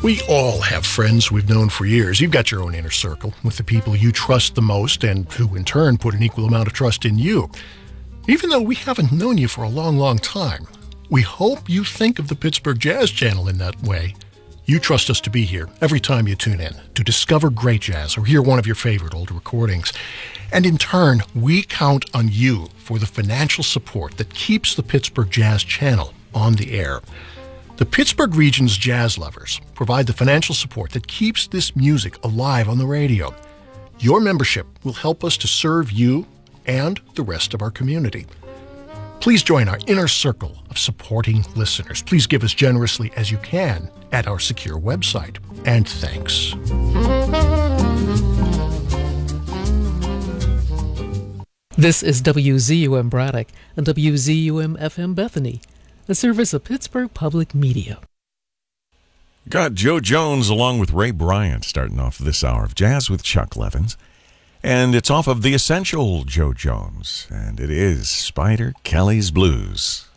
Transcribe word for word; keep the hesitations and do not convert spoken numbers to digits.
We all have friends we've known for years. You've got your own inner circle with the people you trust the most and who in turn put an equal amount of trust in you. Even though we haven't known you for a long, long time, we hope you think of the Pittsburgh Jazz Channel in that way. You trust us to be here every time you tune in to discover great jazz or hear one of your favorite old recordings. And in turn, we count on you for the financial support that keeps the Pittsburgh Jazz Channel on the air. The Pittsburgh region's jazz lovers provide the financial support that keeps this music alive on the radio. Your membership will help us to serve you and the rest of our community. Please join our inner circle of supporting listeners. Please give as generously as you can at our secure website. And thanks. This is W Z U M Braddock and W Z U M F M Bethany, a service of Pittsburgh Public Media. Got Joe Jones along with Ray Bryant starting off this hour of Jazz with Chuck Levins. And it's off of The Essential Joe Jones, and it is Spider Kelly's Blues.